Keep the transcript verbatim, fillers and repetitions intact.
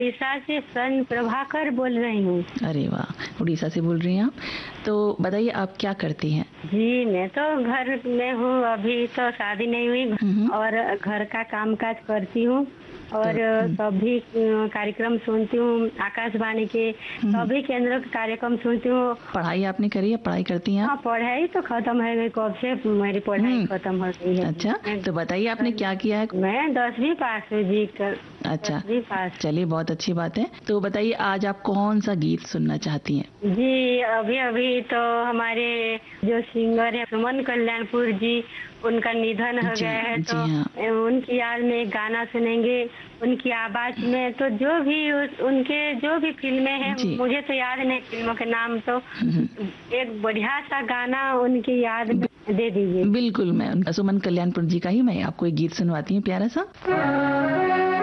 उड़ीसा से स्वर्ण प्रभाकर बोल रही हूँ। अरे वाह, उड़ीसा से बोल रही हैं आप। तो बताइए आप क्या करती हैं? जी, मैं तो घर में हूँ, अभी तो शादी नहीं हुई हुँ, हुँ। और घर का काम-काज करती हूँ तो और हुँ, सभी अ, कार्यक्रम सुनती हूँ, आकाशवाणी के हुँ, हुँ। सभी केंद्रों के कार्यक्रम सुनती हूँ। पढ़ाई आपने करी है? पढ़ाई करती हैं हाँ, आप? पढ़ाई तो खत्म है गई, कब से मेरी पढ़ाई हुँ, खत्म हो गई है जी। अच्छा, मैं तो बताइए आपने क्या किया है? मैं दसवीं पास हुई जी, क अच्छा, दसवीं पास। चलिए बहुत अच्छी बात है। तो बताइए आज आप कौन-सा गीत सुनना चाहती हैं? जी, अभी-अभी तो हमारे जो सिंगर हैं सुमन कल्याणपुर जी, उनका निधन हो जी, गया है तो जी हाँ। अ, उनकी याद में एक गाना सुनेंगे, उनकी आवाज़ में तो जो भी उस उनके जो भी फ़िल्में हैं, जी। मुझे तो याद नहीं फ़िल्मों के नाम तो हुँ, हुँ। एक बढ़िया-सा गाना उनकी याद बि में दे दीजिए। बिल्कुल, मैं सुमन कल्याणपुर जी का ही मैं आपको एक गीत सुनवाती हूँ प्यारा-सा।